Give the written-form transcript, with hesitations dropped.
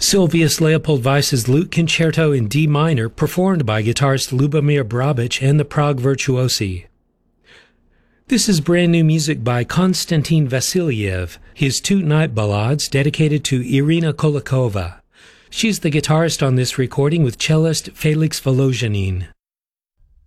Sylvius Leopold Weiss's Lute Concerto in D minor, performed by guitarist Lubomir Brabich and the Prague Virtuosi. This is brand new music by Konstantin Vasilyev, his two night ballades dedicated to Irina Kolakova. She's the guitarist on this recording with cellist Felix Volozhanin.